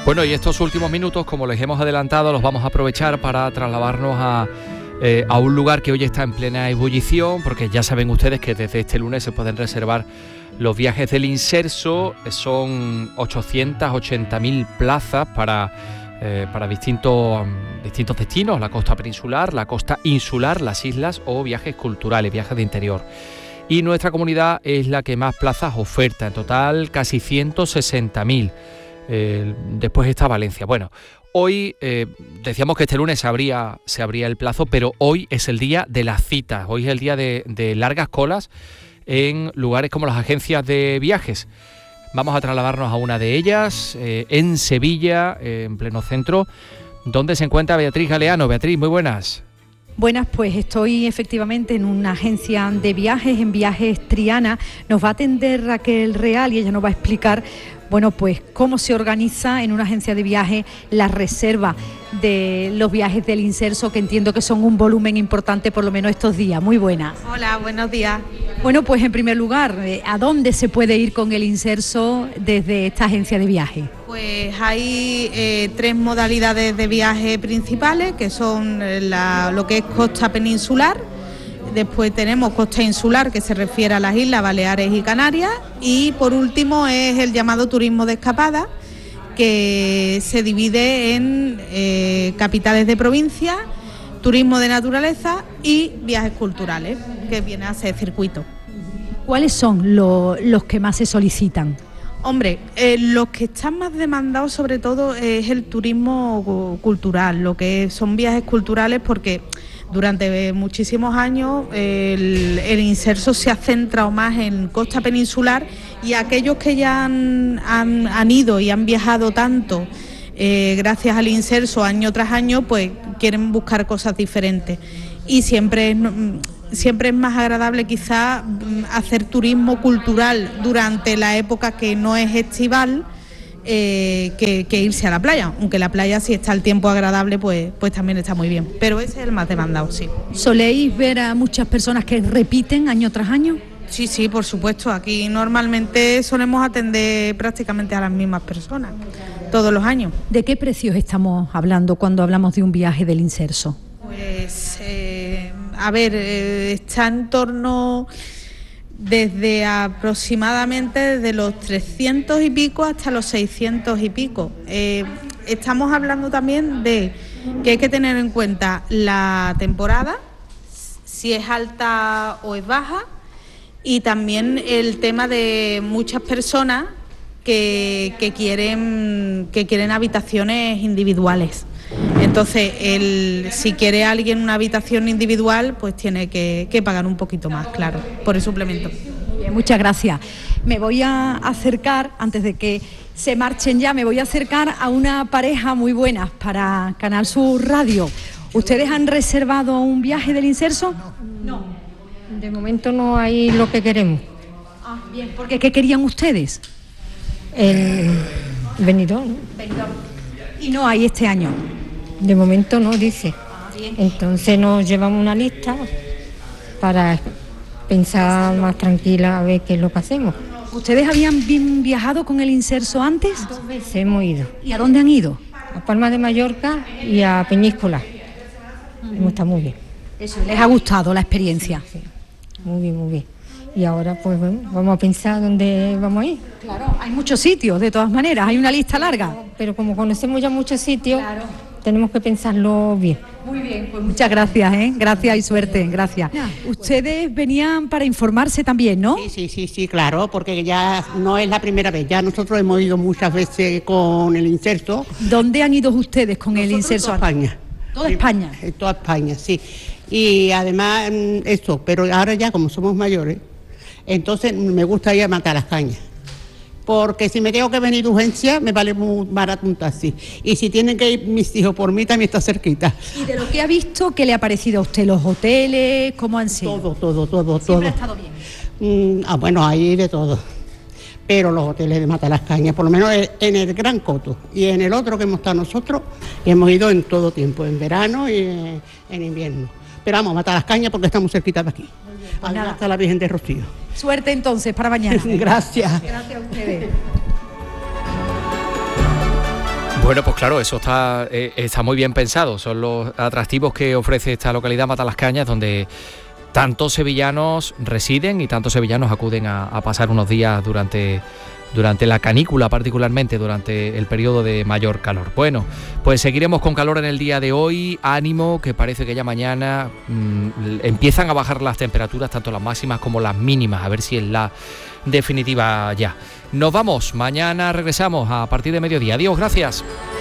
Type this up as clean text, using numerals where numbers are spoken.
Bueno, y estos últimos minutos, como les hemos adelantado, los vamos a aprovechar para trasladarnos a un lugar que hoy está en plena ebullición, porque ya saben ustedes que desde este lunes se pueden reservar los viajes del Inserso. Son 880.000 plazas para distintos destinos, la costa peninsular, la costa insular, las islas o viajes culturales, viajes de interior. Y nuestra comunidad es la que más plazas oferta, en total casi 160.000. Después está Valencia. Bueno, hoy decíamos que este lunes se abría el plazo, pero hoy es el día de las citas, hoy es el día de largas colas en lugares como las agencias de viajes. Vamos a trasladarnos a una de ellas, en Sevilla, en pleno centro, donde se encuentra Beatriz Galeano. Beatriz, muy buenas. Buenas, pues estoy efectivamente en una agencia de viajes, en Viajes Triana. Nos va a atender Raquel Real y ella nos va a explicar, bueno, pues cómo se organiza en una agencia de viajes la reserva de los viajes del Inserso, que entiendo que son un volumen importante por lo menos estos días. Muy buenas. Hola, buenos días. Bueno, pues en primer lugar, ¿a dónde se puede ir con el Inserso desde esta agencia de viajes? Pues hay 3 modalidades de viaje principales, que son lo que es costa peninsular. Después tenemos costa insular, que se refiere a las Islas Baleares y Canarias, y por último es el llamado turismo de escapada, que se divide en capitales de provincia, turismo de naturaleza y viajes culturales, que viene a ser circuito. ¿Cuáles son los que más se solicitan? Hombre, los que están más demandados sobre todo es el turismo cultural, lo que son viajes culturales, porque durante muchísimos años el Inserso se ha centrado más en costa peninsular, y aquellos que ya han ido y han viajado tanto gracias al Inserso año tras año, pues quieren buscar cosas diferentes, y siempre es más agradable quizá hacer turismo cultural durante la época que no es estival, que irse a la playa, aunque la playa, si está el tiempo agradable, pues también está muy bien, pero ese es el más demandado, sí. ¿Soléis ver a muchas personas que repiten año tras año? Sí, por supuesto, aquí normalmente solemos atender prácticamente a las mismas personas todos los años. ¿De qué precios estamos hablando cuando hablamos de un viaje del Inserso? Pues, está en torno desde aproximadamente desde los 300 y pico hasta los 600 y pico. Estamos hablando también de que hay que tener en cuenta la temporada, si es alta o es baja, y también el tema de muchas personas que quieren habitaciones individuales. Entonces, si quiere alguien una habitación individual, pues tiene que pagar un poquito más, claro, por el suplemento. Bien, muchas gracias. Me voy a acercar, antes de que se marchen ya, me voy a acercar a una pareja muy buena para Canal Sur Radio. ¿Ustedes han reservado un viaje del Inserso? No. De momento no hay lo que queremos. Ah, bien, porque ¿qué querían ustedes? El Benidorm. Y no hay este año. De momento no, dice. Entonces nos llevamos una lista para pensar más tranquila a ver qué es lo que hacemos. ¿Ustedes habían viajado con el Inserso antes? 2 veces hemos ido. ¿Y a dónde han ido? A Palma de Mallorca y a Peñíscola. Está muy bien. Eso, ¿les ha gustado la experiencia? Sí. Muy bien, muy bien. Y ahora pues bueno, vamos a pensar dónde vamos a ir. Claro, hay muchos sitios, de todas maneras, hay una lista larga. Pero como conocemos ya muchos sitios, claro, tenemos que pensarlo bien. Muy bien, pues muchas gracias, gracias y suerte, gracias. Ustedes venían para informarse también, ¿no? Sí, claro, porque ya no es la primera vez, ya nosotros hemos ido muchas veces con el Inserso. ¿Dónde han ido ustedes con el Inserso? Toda España. ¿Toda España? En toda España, sí. Y además esto, pero ahora ya como somos mayores, entonces me gusta ir a Matalascañas, porque si me tengo que venir de urgencia me vale muy barato un taxi, y si tienen que ir mis hijos por mí también está cerquita. ¿Y de lo que ha visto, qué le ha parecido a usted? ¿Los hoteles? ¿Cómo han sido? Todo. ¿Siempre ha estado bien? Bueno, hay de todo, pero los hoteles de Matalascañas, por lo menos en el Gran Coto y en el otro que hemos estado nosotros, hemos ido en todo tiempo, en verano y en invierno. Pero vamos, Matalascañas porque estamos cerquita de aquí. Pues allá está la Virgen de Rocío. Suerte entonces para mañana. Gracias. Gracias a ustedes. Bueno, pues claro, eso está muy bien pensado. Son los atractivos que ofrece esta localidad, Matalascañas, donde tantos sevillanos residen y tantos sevillanos acuden a pasar unos días durante la canícula, particularmente durante el periodo de mayor calor. Bueno, pues seguiremos con calor en el día de hoy. Ánimo, que parece que ya mañana empiezan a bajar las temperaturas, tanto las máximas como las mínimas, a ver si es la definitiva ya. Nos vamos, mañana regresamos a partir de mediodía. Adiós, gracias.